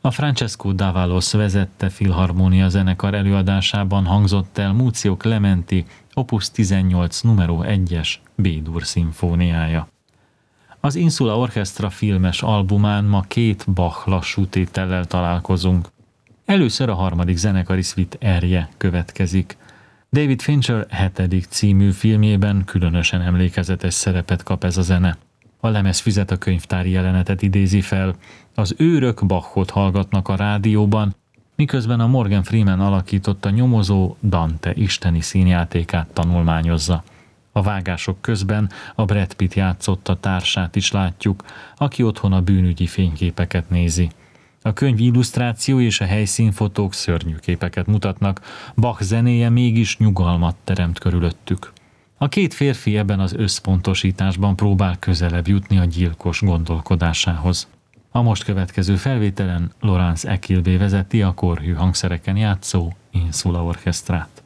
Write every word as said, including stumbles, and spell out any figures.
A Francesco Davalos vezette filharmónia zenekar előadásában hangzott el Muzio Clementi Opus tizennyolc numero egyes B-dur szimfóniája. Az Insula Orchestra filmes albumán ma két Bach lassú tétellel találkozunk. Először a harmadik zenekari szvit Erje következik. David Fincher hetedik című filmjében különösen emlékezetes szerepet kap ez a zene. A lemezfüzet a könyvtári jelenetet idézi fel. Az őrök Bachot hallgatnak a rádióban, miközben a Morgan Freeman alakította nyomozó Dante isteni színjátékát tanulmányozza. A vágások közben a Brad Pitt játszotta társát is látjuk, aki otthon a bűnügyi fényképeket nézi. A könyv illusztráció és a helyszínfotók szörnyű képeket mutatnak, Bach zenéje mégis nyugalmat teremt körülöttük. A két férfi ebben az összpontosításban próbál közelebb jutni a gyilkos gondolkodásához. A most következő felvételen Laurence Equilbé vezeti a korhű hangszereken játszó Insula Orchestrát.